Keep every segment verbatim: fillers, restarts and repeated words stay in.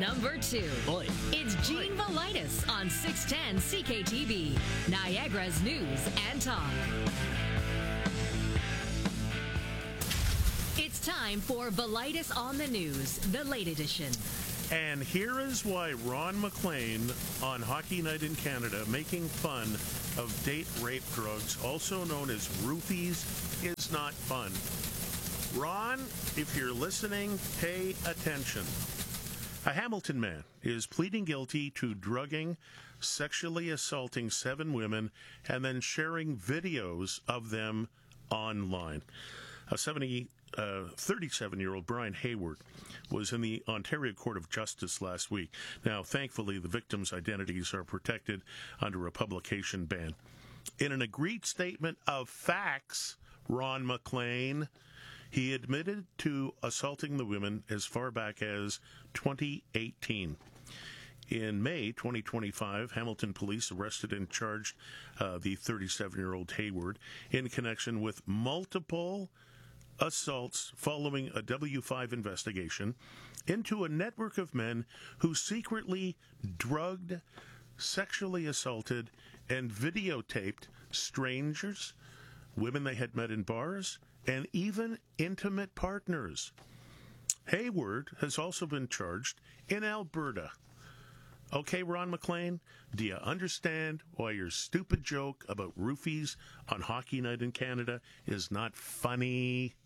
number two. Oi. It's Gene Velitis on six ten C K T V, Niagara's News and Talk. It's time for Velitis on the News, the late edition. And here is why Ron MacLean on Hockey Night in Canada, making fun of date rape drugs, also known as roofies, is not fun. Ron, if you're listening, pay attention. A Hamilton man is pleading guilty to drugging, sexually assaulting seven women, and then sharing videos of them online. A seventy, uh, thirty-seven-year-old Brian Hayward was in the Ontario Court of Justice last week. Now, thankfully, the victims' identities are protected under a publication ban. In an agreed statement of facts, Ron MacLean, he admitted to assaulting the women as far back as twenty eighteen. In May twenty twenty-five, Hamilton police arrested and charged uh, the thirty-seven-year-old Hayward in connection with multiple assaults following a W five investigation into a network of men who secretly drugged, sexually assaulted, and videotaped strangers, women they had met in bars, and even intimate partners. Hayward has also been charged in Alberta. Okay, Ron MacLean, do you understand why your stupid joke about roofies on Hockey Night in Canada is not funny?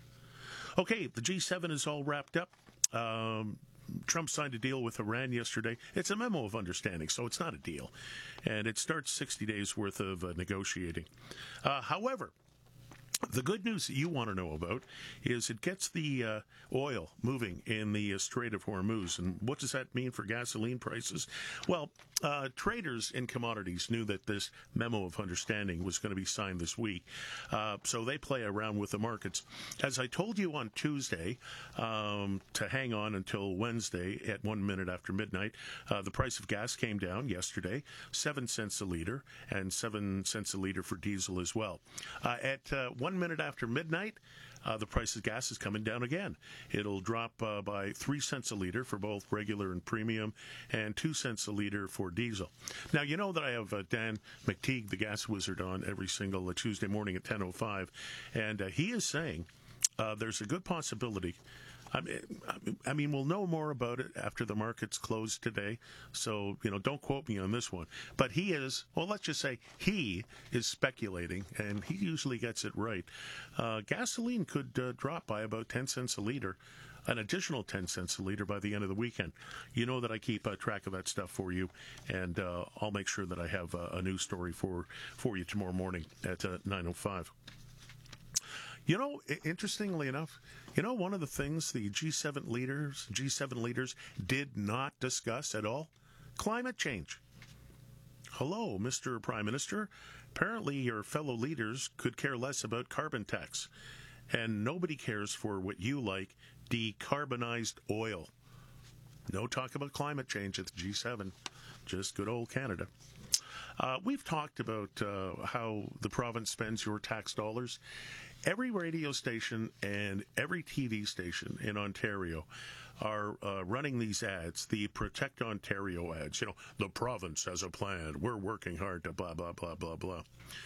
Okay, the G seven is all wrapped up. Um, Trump signed a deal with Iran yesterday. It's a memo of understanding, so it's not a deal. And it starts sixty days worth of uh, negotiating. Uh, however, the good news that you want to know about is it gets the uh, oil moving in the uh, Strait of Hormuz. And what does that mean for gasoline prices? Well, uh, traders in commodities knew that this memo of understanding was going to be signed this week. Uh, so they play around with the markets. As I told you on Tuesday, um, to hang on until Wednesday at one minute after midnight, uh, the price of gas came down yesterday, seven cents a liter, and seven cents a liter for diesel as well. Uh, at uh, one minute after midnight, uh, the price of gas is coming down again. It'll drop uh, by three cents a liter for both regular and premium, and two cents a liter for diesel. Now, you know that I have uh, Dan McTeague, the gas wizard, on every single uh, Tuesday morning at ten oh five, and uh, he is saying uh, there's a good possibility. I mean, I mean, we'll know more about it after the markets close today. So, you know, don't quote me on this one. But he is, well, let's just say he is speculating, and he usually gets it right. Uh, gasoline could uh, drop by about ten cents a liter, an additional ten cents a liter by the end of the weekend. You know that I keep uh, track of that stuff for you, and uh, I'll make sure that I have uh, a news story for, for you tomorrow morning at uh, nine oh five. You know, interestingly enough, you know, one of the things the G seven leaders, G seven leaders did not discuss at all? Climate change. Hello, Mister Prime Minister. Apparently your fellow leaders could care less about carbon tax. And nobody cares for what you like, decarbonized oil. No talk about climate change at the G seven. Just good old Canada. Uh, we've talked about uh, how the province spends your tax dollars. Every radio station and every T V station in Ontario are uh, running these ads, the Protect Ontario ads. You know, the province has a plan. We're working hard to blah, blah, blah, blah, blah.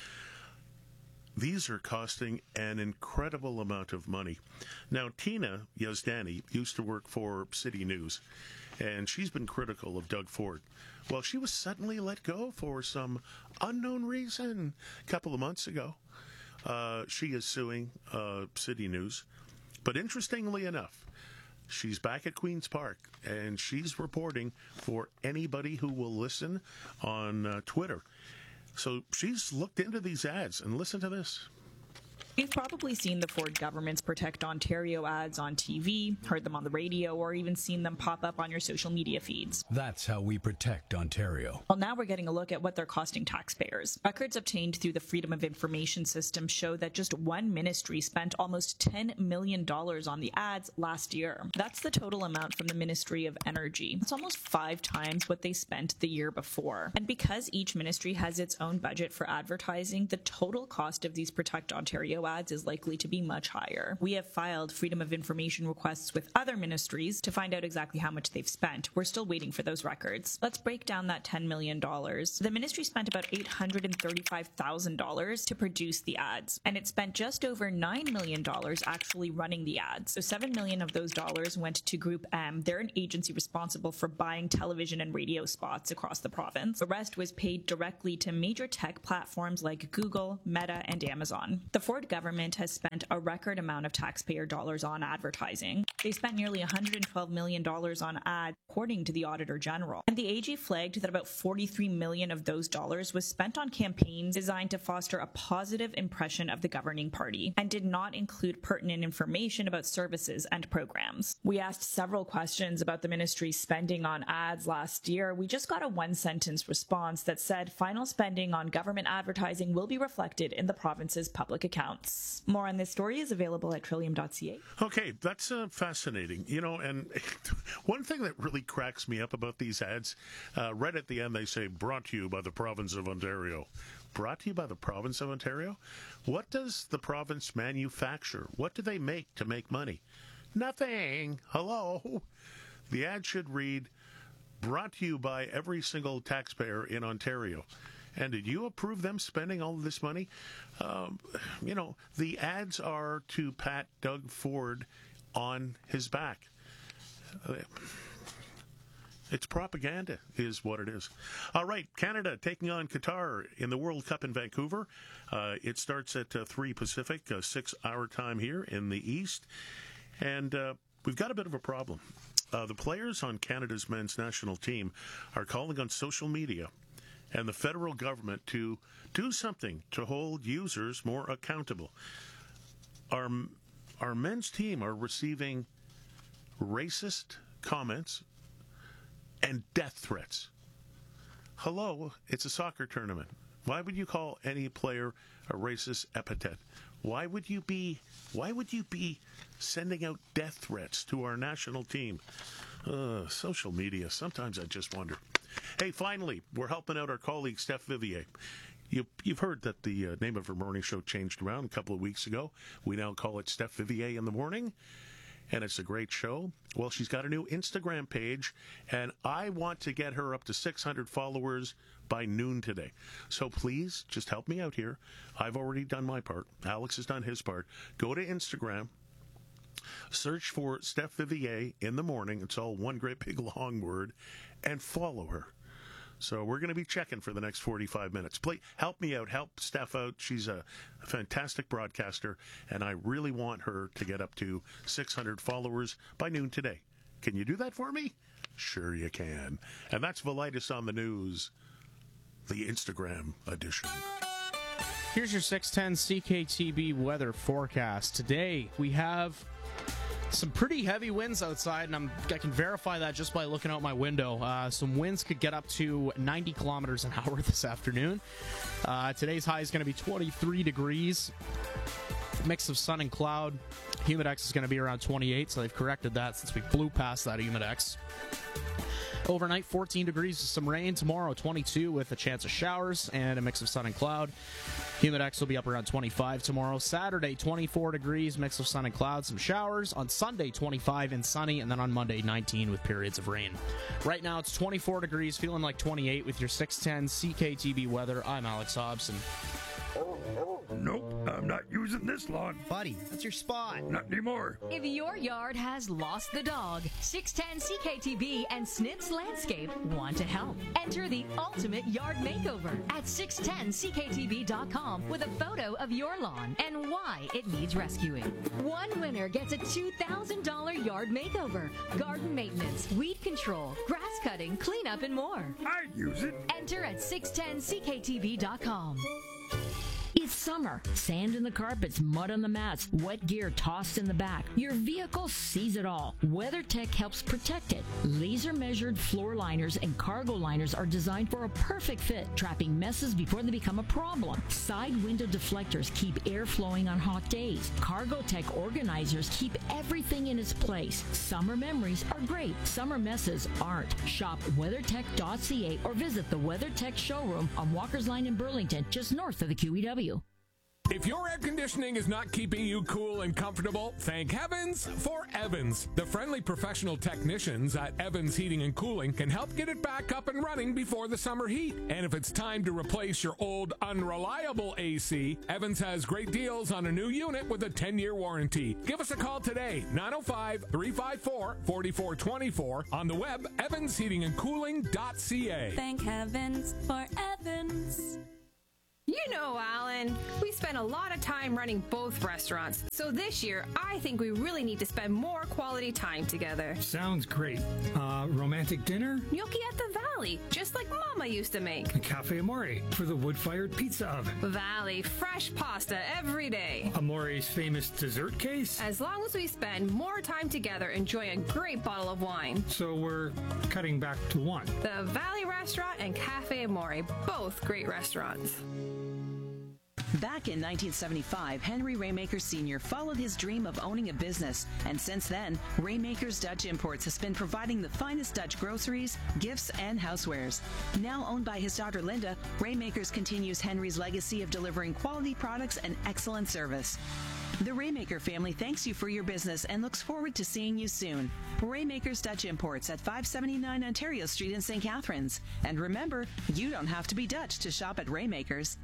These are costing an incredible amount of money. Now, Tina Yazdani used to work for City News, and she's been critical of Doug Ford. Well, she was suddenly let go for some unknown reason a couple of months ago. Uh, she is suing uh, City News. But interestingly enough, she's back at Queen's Park, and she's reporting for anybody who will listen on uh, Twitter. So she's looked into these ads, and listen to this. You've probably seen the Ford government's Protect Ontario ads on T V, heard them on the radio, or even seen them pop up on your social media feeds. That's how we protect Ontario. Well, now we're getting a look at what they're costing taxpayers. Records obtained through the Freedom of Information system show that just one ministry spent almost ten million dollars on the ads last year. That's the total amount from the Ministry of Energy. It's almost five times what they spent the year before. And because each ministry has its own budget for advertising, the total cost of these Protect Ontario ads is likely to be much higher. We have filed Freedom of Information requests with other ministries to find out exactly how much they've spent. We're still waiting for those records. Let's break down that ten million dollars. The ministry spent about eight hundred thirty-five thousand dollars to produce the ads, and it spent just over nine million dollars actually running the ads. So seven million dollars of those dollars went to Group M. They're an agency responsible for buying television and radio spots across the province. The rest was paid directly to major tech platforms like Google, Meta, and Amazon. The Ford government has spent a record amount of taxpayer dollars on advertising. They spent nearly one hundred twelve million dollars on ads, according to the Auditor General. And the A G flagged that about forty-three million dollars of those dollars was spent on campaigns designed to foster a positive impression of the governing party and did not include pertinent information about services and programs. We asked several questions about the ministry's spending on ads last year. We just got a one-sentence response that said final spending on government advertising will be reflected in the province's public accounts. More on this story is available at trillium dot c a. Okay, that's uh, fascinating. You know, and one thing that really cracks me up about these ads, uh, right at the end they say, brought to you by the province of Ontario. Brought to you by the province of Ontario? What does the province manufacture? What do they make to make money? Nothing. Hello. The ad should read, brought to you by every single taxpayer in Ontario. And did you approve them spending all of this money? Um, you know, the ads are to pat Doug Ford on his back. Uh, It's propaganda is what it is. All right, Canada taking on Qatar in the World Cup in Vancouver. Uh, it starts at uh, three Pacific, uh, six-hour time here in the East. And uh, we've got a bit of a problem. Uh, the players on Canada's men's national team are calling on social media and the federal government to do something to hold users more accountable. Our, our men's team are receiving racist comments and death threats. Hello, it's a soccer tournament. Why would you call any player a racist epithet? Why would you be why would you be sending out death threats to our national team? Uh, social media, sometimes I just wonder. Hey, finally, we're helping out our colleague Steph Vivier. You, you've heard that the uh, name of her morning show changed around a couple of weeks ago. We now call it Steph Vivier in the Morning. And it's a great show. Well, she's got a new Instagram page, and I want to get her up to six hundred followers by noon today. So please, just help me out here. I've already done my part. Alex has done his part. Go to Instagram, search for Steph Vivier in the Morning. It's all one great big long word, and follow her. So we're going to be checking for the next forty-five minutes. Please help me out. Help Steph out. She's a fantastic broadcaster, and I really want her to get up to six hundred followers by noon today. Can you do that for me? Sure you can. And that's Velitis on the News, the Instagram edition. Here's your six ten C K T B weather forecast. Today we have some pretty heavy winds outside, and I'm, I can verify that just by looking out my window. Uh, some winds could get up to ninety kilometers an hour this afternoon. Uh, today's high is going to be twenty-three degrees. Mix of sun and cloud. Humidex is going to be around twenty-eight, so they've corrected that since we blew past that Humidex. Overnight, fourteen degrees with some rain. Tomorrow, twenty-two with a chance of showers and a mix of sun and cloud. Humidex will be up around twenty-five tomorrow. Saturday, twenty-four degrees, mix of sun and cloud, some showers. On Sunday, twenty-five and sunny, and then on Monday, nineteen with periods of rain. Right now, it's twenty-four degrees, feeling like twenty-eight with your six ten C K T B weather. I'm Alex Hobson. Nope, I'm not using this lawn. Buddy, that's your spot. Not anymore. If your yard has lost the dog, six ten C K T B and Snips Landscape want to help. Enter the ultimate yard makeover at six ten C K T B dot com with a photo of your lawn and why it needs rescuing. One winner gets a two thousand dollars yard makeover, garden maintenance, weed control, grass cutting, cleanup, and more. I'd use it. Enter at six ten C K T B dot com. It's summer. Sand in the carpets, mud on the mats, wet gear tossed in the back. Your vehicle sees it all. WeatherTech helps protect it. Laser-measured floor liners and cargo liners are designed for a perfect fit, trapping messes before they become a problem. Side window deflectors keep air flowing on hot days. Cargotech organizers keep everything in its place. Summer memories are great. Summer messes aren't. Shop weathertech dot c a or visit the WeatherTech showroom on Walker's Line in Burlington, just north of the Q E W. If your air conditioning is not keeping you cool and comfortable, thank heavens for Evans. The friendly professional technicians at Evans Heating and Cooling can help get it back up and running before the summer heat. And if it's time to replace your old unreliable A C, Evans has great deals on a new unit with a ten-year warranty. Give us a call today, nine oh five, three five four, four four two four, on the web, evans heating and cooling dot c a. Thank heavens for Evans. You know, Alan, we spend a lot of time running both restaurants, so this year I think we really need to spend more quality time together. Sounds great. Uh, romantic dinner? Gnocchi at the Valley, just like Mama used to make. A Cafe Amore for the wood-fired pizza oven. Valley, fresh pasta every day. Amore's famous dessert case? As long as we spend more time together enjoying a great bottle of wine. So we're cutting back to one. The Valley Restaurant and Cafe Amore, both great restaurants. Back in nineteen seventy-five, Henry Raymaker Senior followed his dream of owning a business, and since then, Raymaker's Dutch Imports has been providing the finest Dutch groceries, gifts, and housewares. Now owned by his daughter Linda, Raymakers continues Henry's legacy of delivering quality products and excellent service. The Raymaker family thanks you for your business and looks forward to seeing you soon. Raymaker's Dutch Imports at five seventy-nine Ontario Street in Saint Catharines. And remember, you don't have to be Dutch to shop at Raymaker's.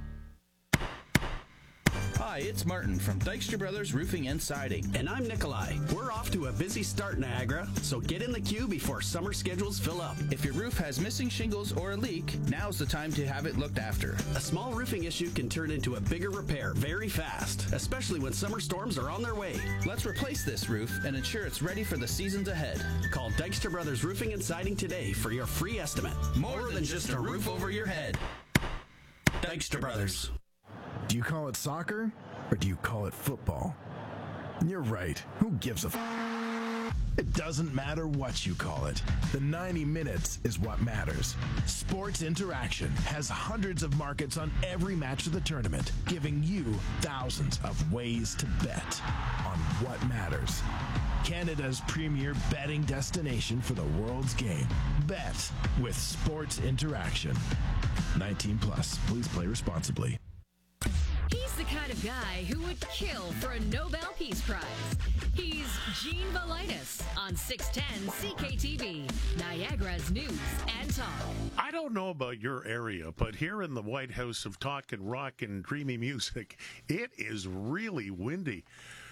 Hi, it's Martin from Dykstra Brothers Roofing and Siding. And I'm Nikolai. We're off to a busy start, Niagara, so get in the queue before summer schedules fill up. If your roof has missing shingles or a leak, now's the time to have it looked after. A small roofing issue can turn into a bigger repair very fast, especially when summer storms are on their way. Let's replace this roof and ensure it's ready for the seasons ahead. Call Dykstra Brothers Roofing and Siding today for your free estimate. More, More than, than just a roof over your head. Dykstra Brothers. Do you call it soccer, or do you call it football? You're right. Who gives a f***? It doesn't matter what you call it. The ninety minutes is what matters. Sports Interaction has hundreds of markets on every match of the tournament, giving you thousands of ways to bet on what matters. Canada's premier betting destination for the world's game. Bet with Sports Interaction. nineteen plus. Please play responsibly. He's the kind of guy who would kill for a Nobel Peace Prize. He's Gene Valitis on six ten C K T V, Niagara's news and talk. I don't know about your area, but here in the White House of Talk and Rock and Dreamy Music, it is really windy.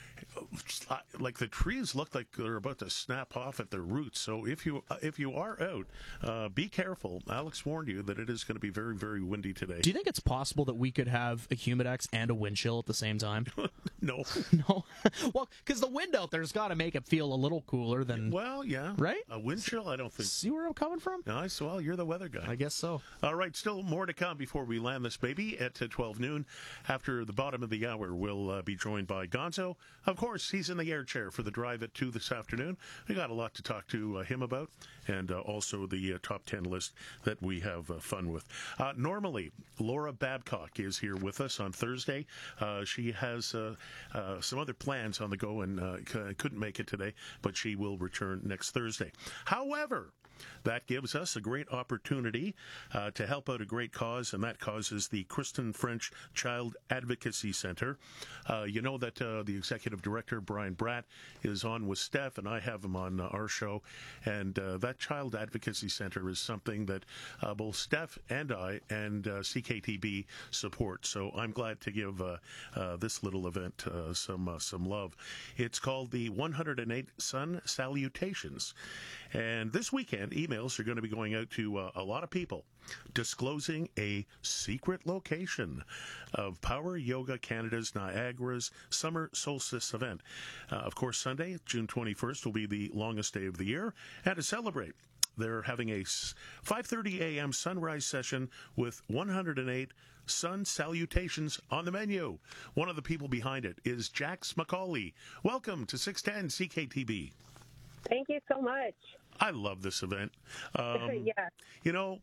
Like the trees look like they're about to snap off at their roots. So if you if you are out, uh, be careful. Alex warned you that it is going to be very, very windy today. Do you think it's possible that we could have a Humidex and a wind chill at the same time? No. No? Well, because the wind out there's got to make it feel a little cooler than... Well, yeah. Right? A wind chill, I don't think... See where I'm coming from? Nice. Well, you're the weather guy. I guess so. All right, still more to come before we land this baby at twelve noon. After the bottom of the hour, we'll uh, be joined by Gonzo. Of course, he's in the air chair for the drive at two this afternoon. We got a lot to talk to uh, him about, and uh, also the uh, top ten list that we have uh, fun with. Uh, normally, Laura Babcock is here with us on Thursday. Uh, she has uh, uh, some other plans on the go and uh, c- couldn't make it today, but she will return next Thursday. However, that gives us a great opportunity uh, to help out a great cause, and that cause is the Kristen French Child Advocacy Center. Uh, you know that uh, the executive director, Brian Bratt, is on with Steph, and I have him on uh, our show. And uh, that Child Advocacy Center is something that uh, both Steph and I and uh, C K T B support. So I'm glad to give uh, uh, this little event uh, some uh, some love. It's called the one hundred eight Sun Salutations. And this weekend, emails are going to be going out to uh, a lot of people disclosing a secret location of Power Yoga Canada's Niagara's Summer Solstice event. Uh, of course, Sunday, June twenty-first, will be the longest day of the year. And to celebrate, they're having a five thirty a.m. sunrise session with one hundred eight sun salutations on the menu. One of the people behind it is Jax McCauley. Welcome to six ten C K T B. Thank you so much. I love this event. Um, yeah. You know,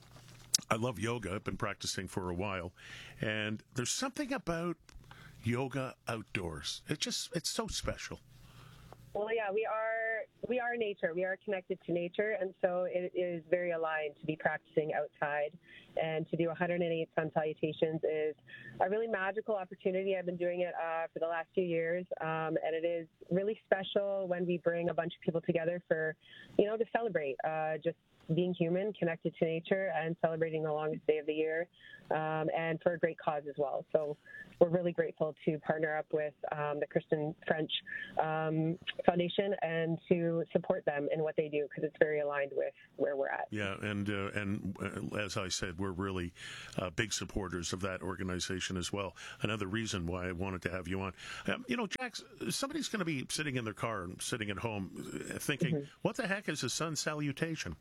I love yoga. I've been practicing for a while. And there's something about yoga outdoors. It just, it's so special. Well, yeah, we are we are nature. We are connected to nature, and so it is very aligned to be practicing outside. And to do one hundred eight sun salutations is a really magical opportunity. I've been doing it uh, for the last few years, um, and it is really special when we bring a bunch of people together for, you know, to celebrate uh, just being human, connected to nature, and celebrating the longest day of the year, um, and for a great cause as well. So we're really grateful to partner up with um, the Kristen French um, Foundation and to support them in what they do, because it's very aligned with where we're at. Yeah, and uh, and uh, as I said, we're really uh, big supporters of that organization as well. Another reason why I wanted to have you on. Um, you know, Jax, somebody's going to be sitting in their car and sitting at home thinking, mm-hmm. what the heck is a sun salutation?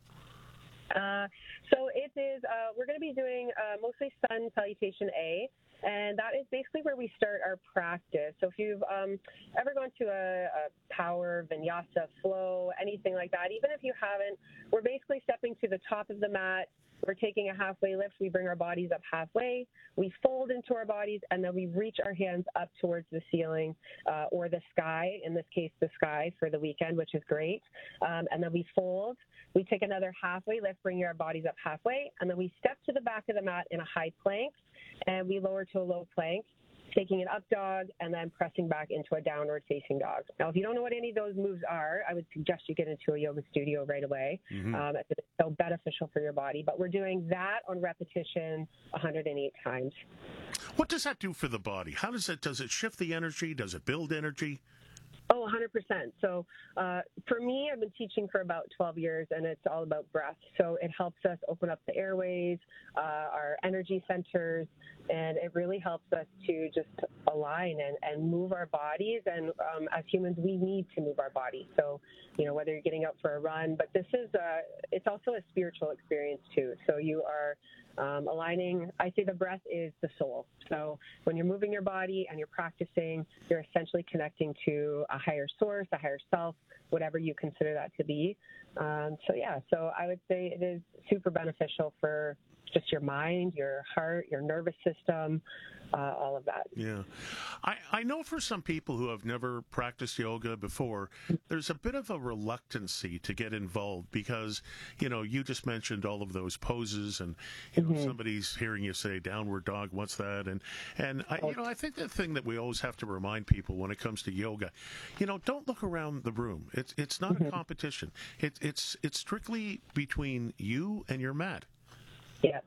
Uh, so it is, uh, we're going to be doing uh, mostly sun salutation A, and that is basically where we start our practice. So if you've um, ever gone to a, a power, vinyasa, flow, anything like that, even if you haven't, we're basically stepping to the top of the mat. We're taking a halfway lift. We bring our bodies up halfway. We fold into our bodies, and then we reach our hands up towards the ceiling uh, or the sky, in this case, the sky for the weekend, which is great. Um, and then we fold. We take another halfway lift, bringing our bodies up halfway, and then we step to the back of the mat in a high plank, and we lower to a low plank, taking an up dog, and then pressing back into a downward facing dog. Now, if you don't know what any of those moves are, I would suggest you get into a yoga studio right away. Mm-hmm. Um, it's so beneficial for your body. But we're doing that on repetition one hundred eight times. What does that do for the body? How does it, does it shift the energy? Does it build energy? Oh, one hundred percent. So uh, for me, I've been teaching for about twelve years, and it's all about breath. So it helps us open up the airways, uh, our energy centers, and it really helps us to just align and, and move our bodies. And um, as humans, we need to move our body. So, you know, whether you're getting out for a run, but this is, uh, it's also a spiritual experience too. So you are Um, aligning, I say the breath is the soul. So when you're moving your body and you're practicing, you're essentially connecting to a higher source, a higher self, whatever you consider that to be. Um, so yeah, so I would say it is super beneficial for just your mind, your heart, your nervous system, uh, all of that. Yeah. I, I know for some people who have never practiced yoga before, there's a bit of a reluctancy to get involved because, you know, you just mentioned all of those poses and, you know, mm-hmm. somebody's hearing you say downward dog, what's that? And, and I, you know, I think the thing that we always have to remind people when it comes to yoga, you know, don't look around the room. It's, it's not mm-hmm. a competition. It, it's, it's strictly between you and your mat. Yeah.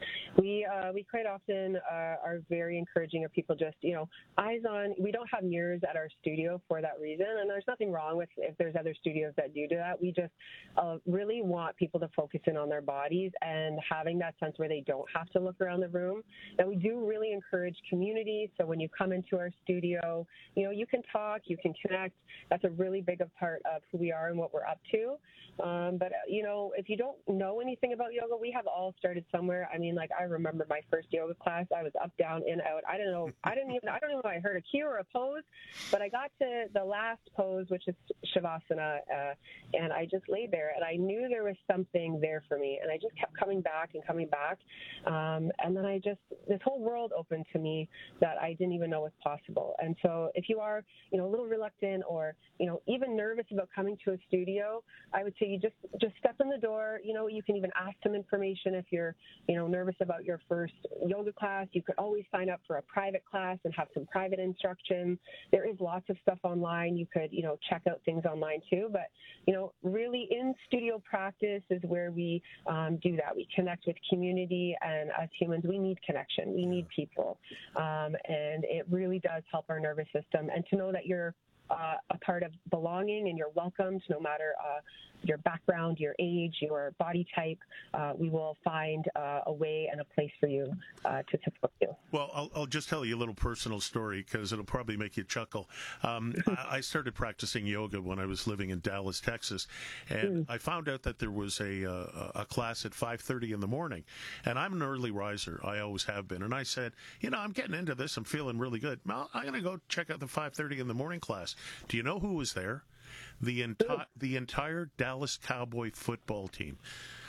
We uh, we quite often uh, are very encouraging of people just, you know, eyes on. We don't have mirrors at our studio for that reason, and there's nothing wrong with if there's other studios that do do that. We just uh, really want people to focus in on their bodies and having that sense where they don't have to look around the room. And we do really encourage community. So when you come into our studio, you know, you can talk, you can connect. That's a really big a part of who we are and what we're up to. Um, but, you know, if you don't know anything about yoga, we have all started somewhere. I mean, like, I remember my first yoga class. I was up, down, in, out. I don't know. I didn't even, I don't know if I heard a cue or a pose, but I got to the last pose, which is Shavasana, uh, and I just laid there, and I knew there was something there for me, and I just kept coming back and coming back. Um, and then I just, this whole world opened to me that I didn't even know was possible. And so if you are, you know, a little reluctant or, you know, even nervous about coming to a studio, I would say you just, just step in the door. You know, you can even ask some information if you're, you know, nervous about your first yoga class. You could always sign up for a private class and have some private instruction. There is lots of stuff online. You could, you know, check out things online too. But, you know, really in studio practice is where we um, do that. We connect with community, and as humans, we need connection. We need people. Um, and it really does help our nervous system. And to know that you're Uh, a part of belonging and you're welcomed no matter uh, your background, your age, your body type. Uh, we will find uh, a way and a place for you uh, to support you. Well, I'll, I'll just tell you a little personal story because it'll probably make you chuckle. Um, I, I started practicing yoga when I was living in Dallas, Texas, and mm. I found out that there was a, a, a class at five thirty in the morning, and I'm an early riser. I always have been, and I said, you know, I'm getting into this. I'm feeling really good. Well, I'm going to go check out the five thirty in the morning class. Do you know who was there? The enti- the entire Dallas Cowboy football team.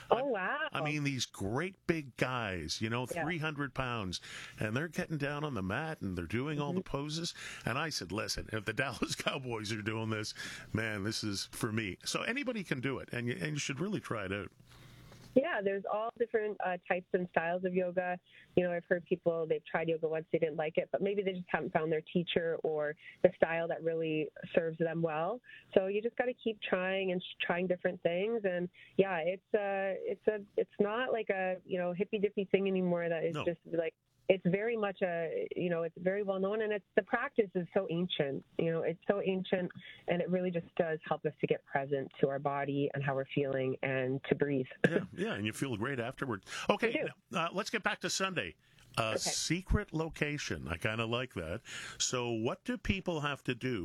Oh, wow. I mean, these great big guys, you know, three hundred yeah. pounds, and they're getting down on the mat and they're doing all mm-hmm. the poses. And I said, listen, if the Dallas Cowboys are doing this, man, this is for me. So anybody can do it, and you, and you should really try it out. Yeah, there's all different uh, types and styles of yoga. You know, I've heard people, they've tried yoga once, they didn't like it, but maybe they just haven't found their teacher or the style that really serves them well. So you just got to keep trying and trying different things. And yeah, it's uh, it's a, it's not like a, you know, hippy dippy thing anymore that is no. just like, it's very much a, you know, it's very well known, and it's, the practice is so ancient, you know, it's so ancient, and it really just does help us to get present to our body and how we're feeling and to breathe. yeah, yeah, and you feel great afterward. Okay, uh, let's get back to Sunday. A okay. secret location. I kind of like that. So what do people have to do